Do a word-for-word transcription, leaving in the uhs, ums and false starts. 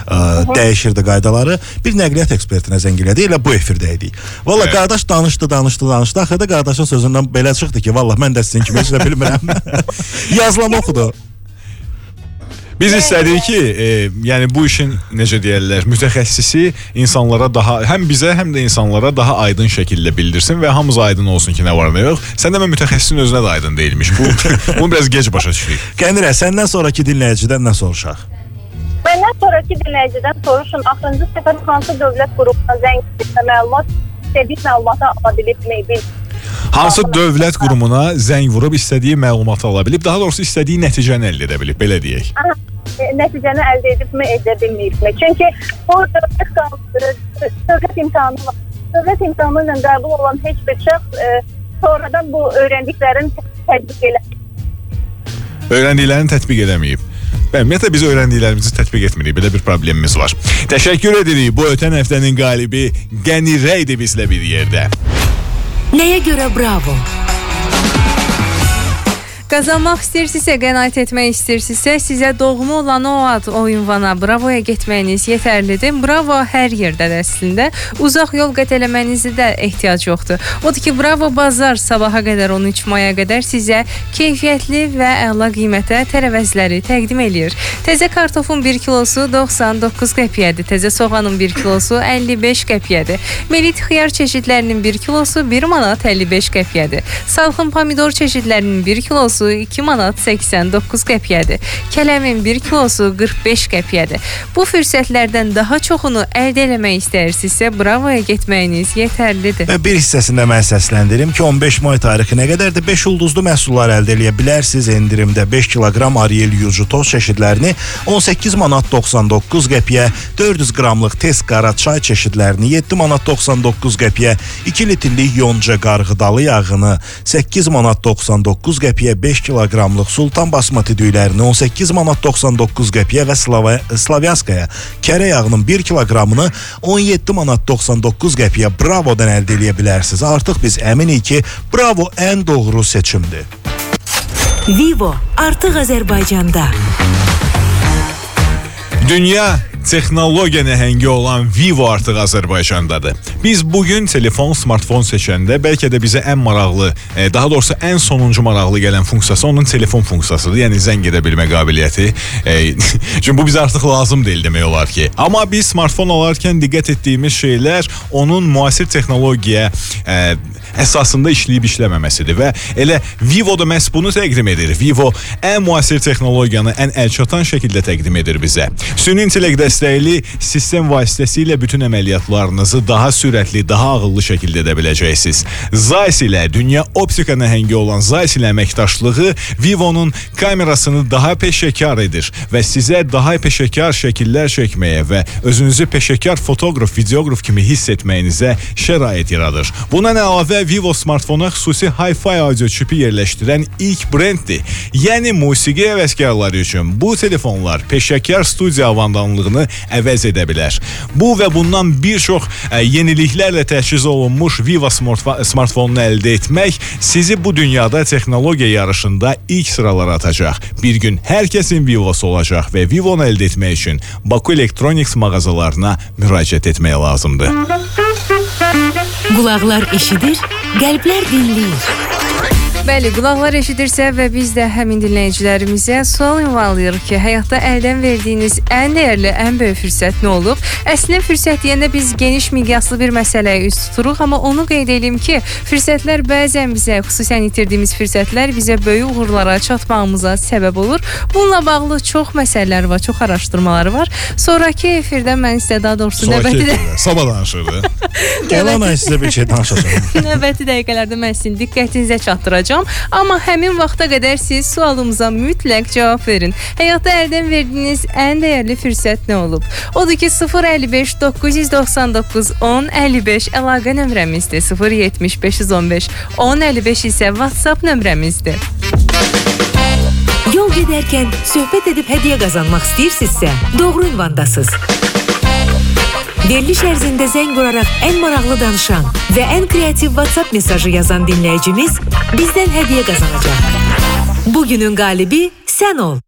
ə, dəyişirdi qaydaları. Bir nəqliyyat ekspertinə zəng elədi, elə bu efirdəydik. Valla evet. Qardaş danışdı, danışdı, danışdı. Axırda qardaşın sözündən belə çıxdı ki, valla mən də sizin kimi heç nə bilmirəm. Yazılan oxudu. Biz istədik ki, e, yəni bu işin necə deyirlər, mütəxəssisi insanlara daha, həm bizə, həm də insanlara daha aydın şəkildə bildirsin və hamımız aydın olsun ki, nə var, nə yox. Sən demə mütəxəssisin özünə də aydın deyilmiş. Bu, bunu biraz gec başa düşürük. Qədirə, səndən sonraki dinləyicidən nə soruşaq? Məndən sonraki dinləyicidən soruşun, axırıncı səfər hansı dövlət qrupuna zəng etsə məlumat, istədiyi məlumatı ala bilibmi, bil. Hansı dövlət qurumuna zəng vurub istədiyi məlumatı ala bilib, daha doğrusu istədiyi nəticəni əldə edə bilib, belə deyək. Aha, nəticəni əldə edibmi, edə bilməyibmi? Çünki o dövlət qanunu, dövlət imtahanı var. Dövlət imtahanı ilə qəbul olan heç bir şəxs e, sonradan bu öyrəndiklərini tətbiq eləməyib. Öyrəndiklərini tətbiq eləməyib. Ümumiyyətlə biz öyrəndiklərimizi tətbiq etmirik, belə bir problemimiz var. Təşəkkür edirik, bu ötən həftənin qalibi Qənirə idi bizlə bir yerdə. Nəyə görə bravo? Qazanmaq istəyirsinizsə, qənaət etmək istəyirsinizsə, sizə doğma olan o ad, o ünvana bravoya getməyiniz yetərlidir. Bravo hər yerdədir əslində. Uzaq yol qət eləmənizə də ehtiyac yoxdur. Odur ki, Bravo bazar sabaha qədər on üç maya qədər sizə keyfiyyətli və əla qiymətə tərəvəzləri təqdim eləyir. Təzə kartofun bir kilosu doxsan doqquz qəpiyyədir. Təzə soğanın bir kilosu əlli beş qəpiyyədir. Melit xiyar çeşidlərinin bir kilosu bir manat əlli beş qəpiyyədir. Salxım pomidor çeşidlərinin bir kilosu iki manat səksən doqquz qəpiyyədir. Kələmin bir kilosu qırx beş qəpiyyədir. Bu fürsətlərdən daha çoxunu əldə eləmək istəyirsinizsə, Bravoya getməyiniz yetərlidir. Və bir hissəsində mən səsləndirim ki, on beş may tarixinə qədər də beş ulduzlu məhsullar əldə eləyə bilərsiniz. Endirimdə beş kiloqram Ariel yuzu toz çeşidlərini on səkkiz manat doxsan doqquz qəpiyə, dörd yüz qramlıq tez qara çay çeşidlərini yeddi manat doxsan doqquz qəpiyə, iki litrlik yonca qarğıdalı yağını səkkiz manat doxsan doqquz qəpiyə, beş kiloqramlıq sultan basmati düylərini on səkkiz manat doxsan doqquz qəpiyə və Slavyanskaya kərə yağının bir kiloqramını on yeddi manat doxsan doqquz qəpiyə Bravodan əldə eləyə bilərsiniz. Artıq biz əminik ki, Bravo ən doğru seçimdir. Vivo artıq Azərbaycanda. Dünya texnologiya nəhəngi olan Vivo artıq Azərbaycandadır. Biz bugün telefon, smartfon seçəndə bəlkə də bizə ən maraqlı, daha doğrusu ən sonuncu maraqlı gələn funksiyası onun telefon funksiyasıdır. Yəni zəng edə bilmə qabiliyyəti. Çünki bu bizə artıq lazım deyil demək olar ki. Amma biz smartfon alarkən diqqət etdiyimiz şeylər onun müasir texnologiya əsasında işləyib işləməməsidir və elə Vivo da məhz bunu təqdim edir. Vivo ən müasir texnologiyanı ən əlçatan şəkildə təqdim edir bizə. Süni intellekt dəstəkli sistem vasitəsilə bütün əməliyyatlarınızı daha sürətli, daha ağıllı şəkildə edə biləcəksiniz. Zeiss ilə, dünya optika nəhəngi olan Zeiss ilə əməkdaşlığı Vivo'nun kamerasını daha peşəkar edir və sizə daha peşəkar şəkillər çəkməyə və özünüzü peşəkar fotoqraf, videoqraf kimi hiss etməyinizə şərait yaradır. Bundan əlavə Vivo smartfona xüsusi hi-fi audio çipi yerləşdirən ilk brenddir. Yəni musiqi həvəskarları üçün bu telefonlar peşəkar studiya avandanlığını əvəz edə bilər. Bu və bundan bir çox ə, yeniliklərlə təchiz olunmuş Vivo smartfonunu əldə etmək sizi bu dünyada texnologiya yarışında ilk sıralara atacaq. Bir gün hər kəsin Vivo'su olacaq və Vivo'nu əldə etmək üçün Baku Electronics mağazalarına müraciət etmək lazımdır. Qulaqlar eşidir, qəlblər dinləyir. Bəli, qulaqlar eşidirsə və biz də həmin dinləyicilərimizə sual ünvanlayırıq ki, həyatda əldən verdiyiniz ən dəyərli, ən böyük fürsət nə olub? Əslində fürsət deyəndə biz geniş miqyaslı bir məsələyə üst tuturuq, amma onu qeyd edeyim ki, fürsətlər bəzən bizə, xüsusən itirdiyimiz fürsətlər bizə böyük uğurlara çatmağımıza səbəb olur. Bununla bağlı çox məsələlər var, çox araşdırmalar var. Sonraki efirdə mən sizə daha doğrusu növbəti də... Sabah danışırdı. Gələn ay sizə bir şey danışacağım. Növbəti dəqiqələrdə mən sizin diqqətinizə çatdıracağım. Amma həmin vaxta qədər siz sualımıza mütləq cavab verin. Həyatda əldən verdiyiniz ən dəyərli fürsət nə olub? Odur ki, sıfır əlli beş doqquz yüz doxsan doqquz on əlli beş əlaqə nömrəmizdir. sıfır yetmiş beş yüz on beş on əlli beş isə WhatsApp nömrəmizdir. Yol gedərkən söhbət edib hədiyyə qazanmaq istəyirsinizsə, doğru ünvandasınız. Veriliş ərzində zəng vuraraq ən maraqlı danışan və ən kreativ WhatsApp mesajı yazan dinləyicimiz bizdən hədiyyə qazanacaq. Bugünün qalibi sən ol.